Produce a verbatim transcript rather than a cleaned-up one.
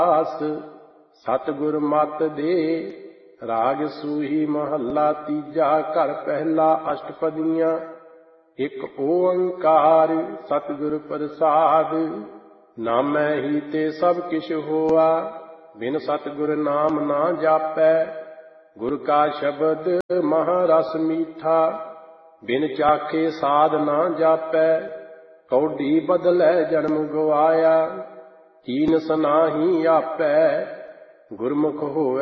ਦਾਸ ਸਤਿਗੁਰ ਮਤਿ ਦੇ। ਰਾਗ ਸੂਹੀ ਮਹੱਲਾ ਤੀਜਾ। ਘਰ ਪਹਿਲਾ ਅਸ਼ਟਪਦੀਆਂ। ਇੱਕ ਓੰਕਾਰ ਸਤਿਗੁਰ ਪ੍ਰਸਾਦਿ। ਨਾਮੈ ਹੀ ਤੇ ਸਭ ਕਿਛ ਹੋਆ। ਬਿਨ ਸਤਿਗੁਰ ਨਾਮ ਨਾ ਜਾਪੈ। ਗੁਰ ਕਾ ਸ਼ਬਦ ਮਹਾ ਰਸ ਮੀਠਾ। ਬਿਨ ਚਾਖੇ ਸਾਧ ਨਾ ਜਾਪੈ। ਕੌਡੀ ਬਦਲੈ ਜਨਮ ਗਵਾਇਆ। ਕੀਨ ਸਨਾਹੀ ਆਪੈ। ਗੁਰਮੁਖ ਹੋਵੈ